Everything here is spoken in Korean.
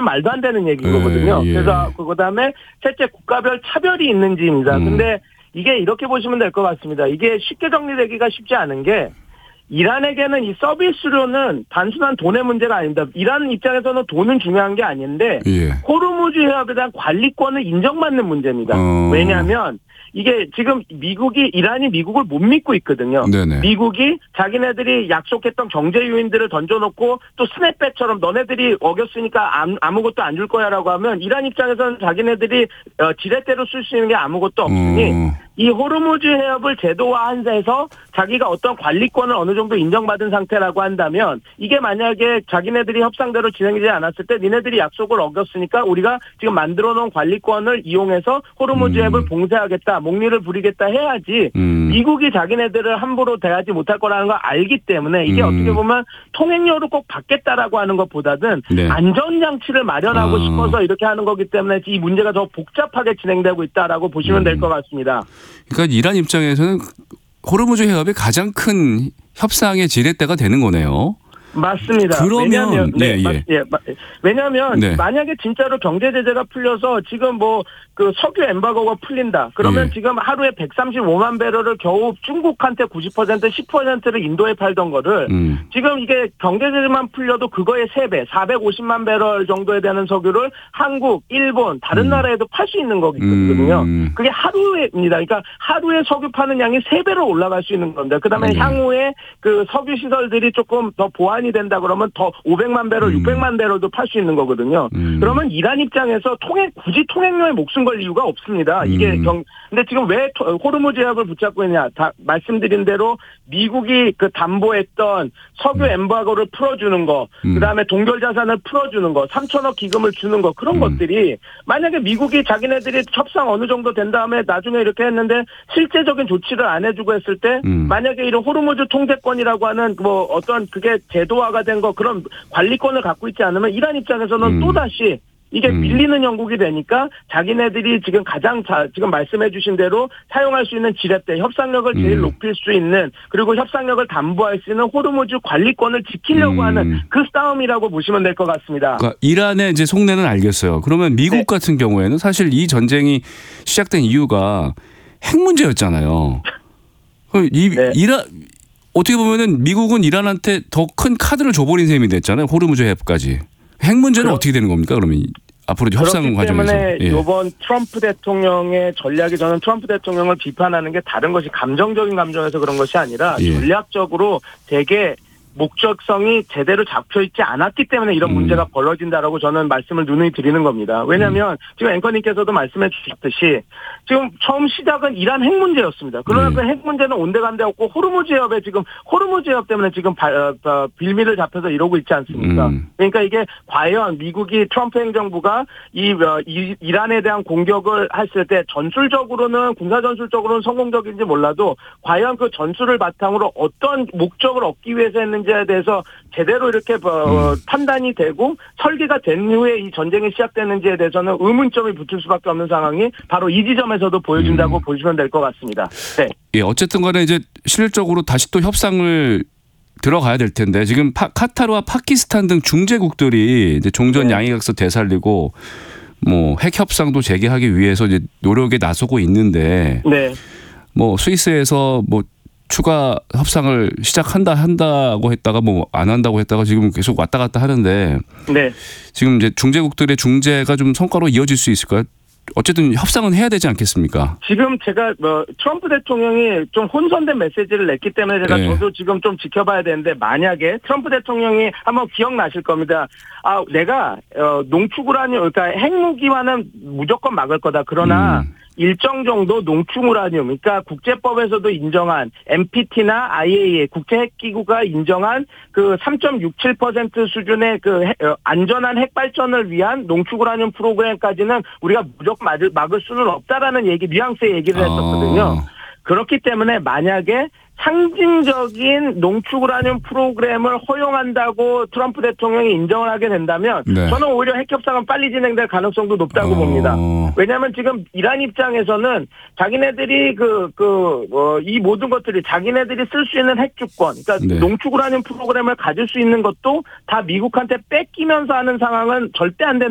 말도 안 되는 얘기거든요. 예. 그래서 그다음에 셋째 국가별 차별이 있는지입니다. 근데 이게 이렇게 보시면 될 것 같습니다. 이게 쉽게 정리되기가 쉽지 않은 게 이란에게는 이 서비스료는 단순한 돈의 문제가 아닙니다. 이란 입장에서는 돈은 중요한 게 아닌데 예. 호르무즈 해협에 대한 관리권을 인정받는 문제입니다. 왜냐하면 이게 지금 이란이 미국을 못 믿고 있거든요. 네네. 미국이 자기네들이 약속했던 경제 요인들을 던져놓고 또 스냅백처럼 너네들이 어겼으니까 아무것도 안 줄 거야라고 하면 이란 입장에서는 자기네들이 지렛대로 쓸 수 있는 게 아무것도 없으니 이 호르무즈 해협을 제도화해서 자기가 어떤 관리권을 어느 정도 인정받은 상태라고 한다면 이게 만약에 자기네들이 협상대로 진행되지 않았을 때 니네들이 약속을 어겼으니까 우리가 지금 만들어놓은 관리권을 이용해서 호르무즈 해협을 봉쇄하겠다, 목리를 부리겠다 해야지 미국이 자기네들을 함부로 대하지 못할 거라는 걸 알기 때문에 이게 어떻게 보면 통행료를 꼭 받겠다라고 하는 것보다는 네. 안전장치를 마련하고 싶어서 이렇게 하는 거기 때문에 이 문제가 더 복잡하게 진행되고 있다라고 보시면 될 것 같습니다. 그러니까 이란 입장에서는 호르무즈 해협이 가장 큰 협상의 지렛대가 되는 거네요. 맞습니다. 그러면 왜냐하면 네. 만약에 진짜로 경제 제재가 풀려서 지금 그 석유 엠바고가 풀린다. 그러면 지금 하루에 135만 배럴을 겨우 중국한테 90% 10%를 인도에 팔던 거를 지금 이게 경제 제재만 풀려도 그거의 3배 450만 배럴 정도에 되는 석유를 한국, 일본, 다른 나라에도 팔 수 있는 거거든요. 그게 하루에입니다. 그러니까 하루에 석유 파는 양이 3배로 올라갈 수 있는 겁니다. 그다음에 향후에 그 석유 시설들이 조금 더 보완이 된다 그러면 더 500만 배럴, 600만 배럴도 팔 수 있는 거거든요. 그러면 이란 입장에서 굳이 통행료에 목숨 걸 이유가 없습니다. 이게 근데 지금 왜 호르무즈 해협을 붙잡고 있냐? 다 말씀드린 대로 미국이 그 담보했던 석유 엠바고를 풀어주는 거, 그다음에 동결 자산을 풀어주는 거, 3천억 기금을 주는 거 그런 것들이 만약에 미국이 자기네들이 협상 어느 정도 된 다음에 나중에 이렇게 했는데 실제적인 조치를 안 해주고 했을 때 만약에 이런 호르무즈 통제권이라고 하는 어떤 그게 제도화가 된 거 그런 관리권을 갖고 있지 않으면 이란 입장에서는 또 다시 이게 밀리는 형국이 되니까 자기네들이 지금 지금 말씀해 주신 대로 사용할 수 있는 지렛대, 협상력을 제일 높일 수 있는 그리고 협상력을 담보할 수 있는 호르무즈 관리권을 지키려고 하는 그 싸움이라고 보시면 될 것 같습니다. 그러니까 이란의 이제 속내는 알겠어요. 그러면 미국 같은 경우에는 사실 이 전쟁이 시작된 이유가 핵 문제였잖아요. 어떻게 보면은 미국은 이란한테 더 큰 카드를 줘버린 셈이 됐잖아요. 호르무즈 해협까지. 핵 문제는 어떻게 되는 겁니까? 그러면 앞으로 협상 과정에서. 그렇기 때문에 이번 트럼프 대통령의 전략이 저는 트럼프 대통령을 비판하는 게 다른 것이 감정적인 감정에서 그런 것이 아니라 전략적으로 되게 목적성이 제대로 잡혀있지 않았기 때문에 이런 문제가 벌어진다라고 저는 말씀을 누누이 드리는 겁니다. 왜냐하면 지금 앵커님께서도 말씀해 주셨듯이 지금 처음 시작은 이란 핵 문제였습니다. 그러나 그 핵 문제는 온데간데 없고 호르무즈 해협 때문에 지금 빌미를 잡혀서 이러고 있지 않습니까? 그러니까 이게 과연 미국이 트럼프 행정부가 이란에 대한 공격을 했을 때 군사 전술적으로는 성공적인지 몰라도 과연 그 전술을 바탕으로 어떤 목적을 얻기 위해서 했는지 에 대해서 제대로 이렇게 판단이 되고 설계가 된 후에 이 전쟁이 시작되는지에 대해서는 의문점이 붙을 수밖에 없는 상황이 바로 이 지점에서도 보여준다고 보시면 될 것 같습니다. 네. 예, 어쨌든 간에 이제 실질적으로 다시 또 협상을 들어가야 될 텐데 지금 카타르와 파키스탄 등 중재국들이 이제 종전 양해각서 되살리고 핵 협상도 재개하기 위해서 이제 노력에 나서고 있는데 스위스에서 추가 협상을 한다고 했다가 안 한다고 했다가 지금 계속 왔다 갔다 하는데 지금 이제 중재국들의 중재가 좀 성과로 이어질 수 있을까요? 어쨌든 협상은 해야 되지 않겠습니까? 지금 제가 트럼프 대통령이 좀 혼선된 메시지를 냈기 때문에 저도 지금 좀 지켜봐야 되는데 만약에 트럼프 대통령이 한번 기억나실 겁니다. 내가 농축우라늄 그러니까 핵무기와는 무조건 막을 거다. 그러나 일정 정도 농축우라늄, 그러니까 국제법에서도 인정한 NPT나 IAEA 국제핵기구가 인정한 그 3.67% 수준의 그 안전한 핵 발전을 위한 농축우라늄 프로그램까지는 우리가 무조건 막을 수는 없다라는 뉘앙스의 얘기를 했었거든요. 그렇기 때문에 만약에 상징적인 농축우라늄 프로그램을 허용한다고 트럼프 대통령이 인정을 하게 된다면 저는 오히려 핵협상은 빨리 진행될 가능성도 높다고 봅니다. 왜냐하면 지금 이란 입장에서는 자기네들이 이 모든 것들이 자기네들이 쓸 수 있는 핵주권, 그러니까 농축우라늄 프로그램을 가질 수 있는 것도 다 미국한테 뺏기면서 하는 상황은 절대 안 된다.